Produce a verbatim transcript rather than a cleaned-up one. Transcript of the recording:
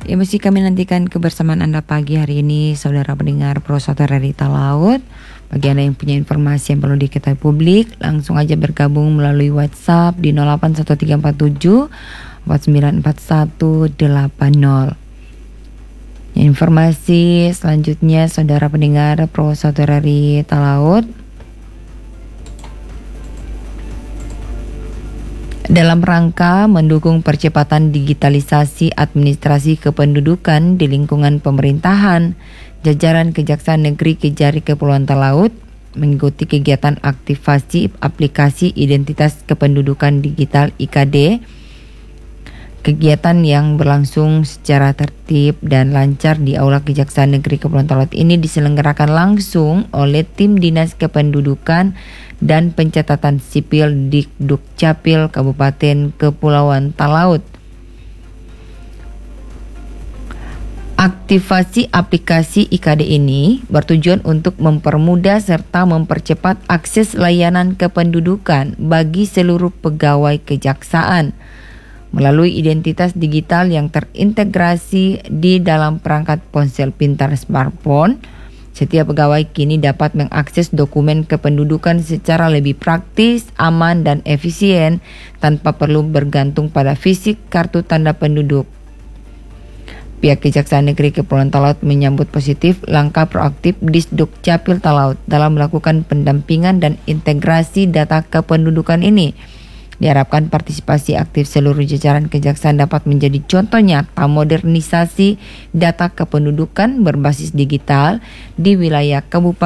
Ya, masih kami nantikan kebersamaan Anda pagi hari ini, saudara pendengar Pro Saudara Rita Laut. Bagi Anda yang punya informasi yang perlu diketahui publik, langsung aja bergabung melalui WhatsApp di nol delapan satu tiga empat tujuh empat sembilan empat satu delapan nol. Informasi selanjutnya, saudara pendengar Pro Saudara Rita Laut. Dalam rangka mendukung percepatan digitalisasi administrasi kependudukan di lingkungan pemerintahan, jajaran Kejaksaan Negeri Kejari Kepulauan Talaut mengikuti kegiatan aktivasi aplikasi identitas kependudukan digital I K D. Kegiatan yang berlangsung secara tertib dan lancar di Aula Kejaksaan Negeri Kepulauan Talaut ini diselenggarakan langsung oleh tim Dinas Kependudukan dan Pencatatan Sipil di Dukcapil Kabupaten Kepulauan Talaut. Aktivasi aplikasi I K D ini bertujuan untuk mempermudah serta mempercepat akses layanan kependudukan bagi seluruh pegawai kejaksaan melalui identitas digital yang terintegrasi di dalam perangkat ponsel pintar smartphone. Setiap pegawai kini dapat mengakses dokumen kependudukan secara lebih praktis, aman, dan efisien tanpa perlu bergantung pada fisik kartu tanda penduduk. Pihak Kejaksaan Negeri Kepulauan Talaut menyambut positif langkah proaktif Disduk Capil Talaut dalam melakukan pendampingan dan integrasi data kependudukan ini. Diharapkan partisipasi aktif seluruh jajaran kejaksaan dapat menjadi contoh nyata modernisasi data kependudukan berbasis digital di wilayah Kabupaten